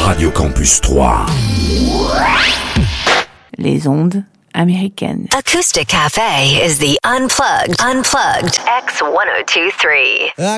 Radio Campus 3. Les ondes américaines. Acoustic Cafe is the unplugged X1023. I